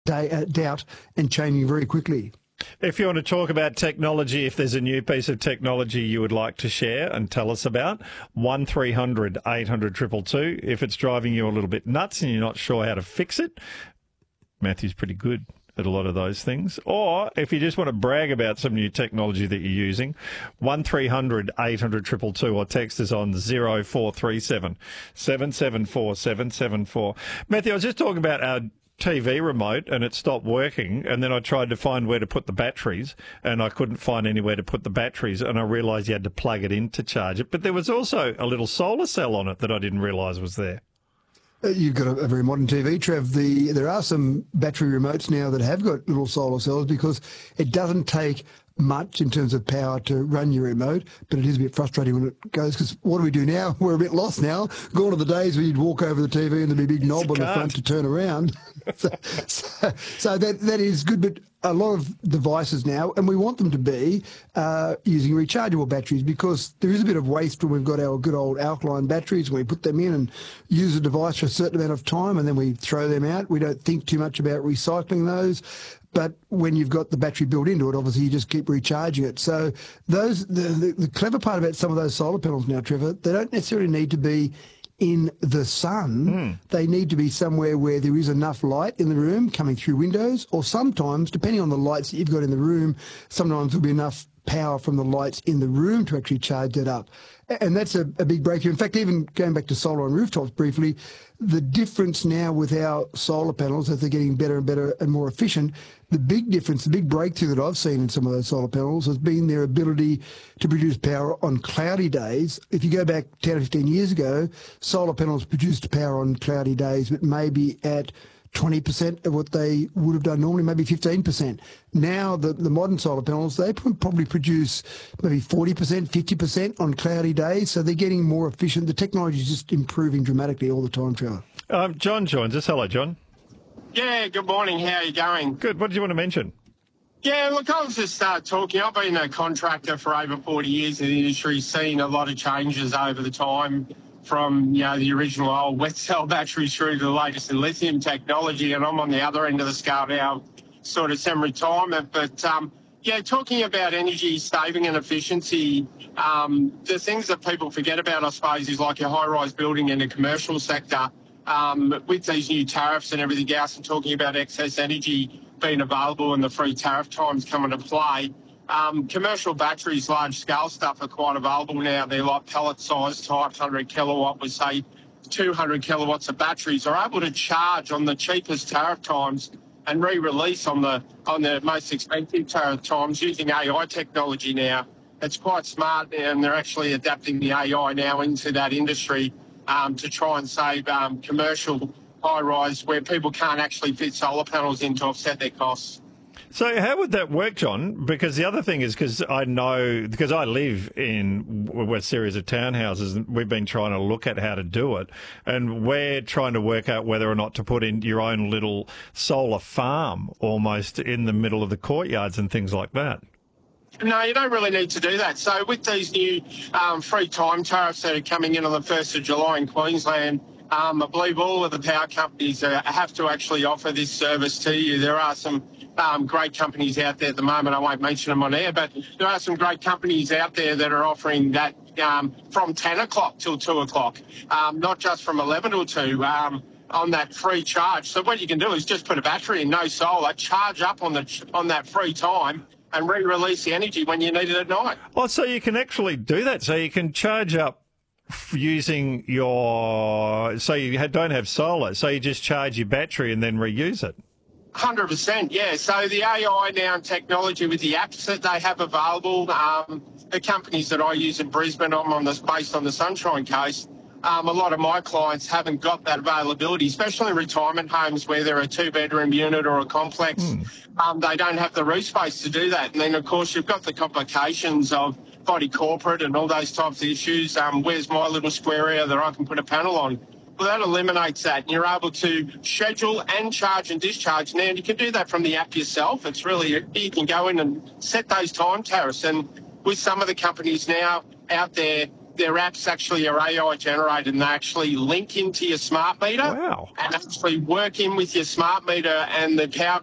doubt and changing very quickly. If you want to talk about technology, if there's a new piece of technology you would like to share and tell us about, 1300 800 222. If it's driving you a little bit nuts and you're not sure how to fix it, Matthew's pretty good at a lot of those things. Or if you just want to brag about some new technology that you're using, 1300 800 222, or text us on 0437 774 774. Matthew, I was just talking about our TV remote and it stopped working, and then I tried to find where to put the batteries and I couldn't find anywhere to put the batteries, and I realised you had to plug it in to charge it. But there was also a little solar cell on it that I didn't realise was there. You've got a very modern TV, Trev. There are some battery remotes now that have got little solar cells, because it doesn't take much in terms of power to run your remote, but it is a bit frustrating when it goes, because what do we do now? We're a bit lost now. Gone are the days where you'd walk over the TV and there'd be a big knob on the front to turn around. so that is good, but a lot of devices now, and we want them to be using rechargeable batteries, because there is a bit of waste when we've got our good old alkaline batteries, when we put them in and use the device for a certain amount of time and then we throw them out. We don't think too much about recycling those. But when you've got the battery built into it, obviously you just keep recharging it. So the clever part about some of those solar panels now, Trevor, they don't necessarily need to be in the sun. They need to be somewhere where there is enough light in the room coming through windows, or sometimes, depending on the lights that you've got in the room, sometimes there'll be enough power from the lights in the room to actually charge it up. And that's a big breakthrough. In fact, even going back to solar on rooftops briefly, the difference now with our solar panels, as they're getting better and better and more efficient, the big difference, the big breakthrough that I've seen in some of those solar panels has been their ability to produce power on cloudy days. If you go back 10 or 15 years ago, solar panels produced power on cloudy days, but maybe at 20% of what they would have done normally, maybe 15%. Now, the modern solar panels, they probably produce maybe 40%, 50% on cloudy days, so they're getting more efficient. The technology is just improving dramatically all the time, Trevor. John joins us. Hello, John. Yeah, good morning. How are you going? Good. What did you want to mention? Yeah, look, I was just talking. I've been a contractor for over 40 years in the industry, seen a lot of changes over the time, from, the original old wet cell batteries through to the latest in lithium technology, and I'm on the other end of the scale now, sort of semi-retirement. But, talking about energy saving and efficiency, the things that people forget about, I suppose, is like your high-rise building in the commercial sector, with these new tariffs and everything else, and talking about excess energy being available and the free tariff times coming to play. Commercial batteries, large-scale stuff, are quite available now. They're like pellet-sized type, 100 kilowatt with, say, 200 kilowatts of batteries, are able to charge on the cheapest tariff times and re-release on the most expensive tariff times using AI technology now. It's quite smart, and they're actually adapting the AI now into that industry to try and save commercial high-rise where people can't actually fit solar panels in to offset their costs. So how would that work, John? Because the other thing is, because I live in a series of townhouses, and we've been trying to look at how to do it, and we're trying to work out whether or not to put in your own little solar farm almost in the middle of the courtyards and things like that. No, you don't really need to do that. So with these new free time tariffs that are coming in on the 1st of July in Queensland, I believe all of the power companies have to actually offer this service to you. There are some great companies out there at the moment. I won't mention them on air, but there are some great companies out there that are offering that from 10 o'clock till 2 o'clock, not just from 11 till 2, on that free charge. So what you can do is just put a battery in, no solar, charge up on that free time, and re-release the energy when you need it at night. Oh, so you can actually do that. So you can charge up using so you don't have solar, so you just charge your battery and then reuse it. 100%, yeah. So the AI now and technology with the apps that they have available, the companies that I use in Brisbane, based on the Sunshine Coast, a lot of my clients haven't got that availability, especially in retirement homes where they're a 2-bedroom unit or a complex. They don't have the roof space to do that. And then, of course, you've got the complications of body corporate and all those types of issues. Where's my little square area that I can put a panel on? Well, that eliminates that. And you're able to schedule and charge and discharge. Now, you can do that from the app yourself. It's really, you can go in and set those time tariffs. And with some of the companies now out there, their apps actually are AI generated and they actually link into your smart meter Wow. and actually work in with your smart meter, and the power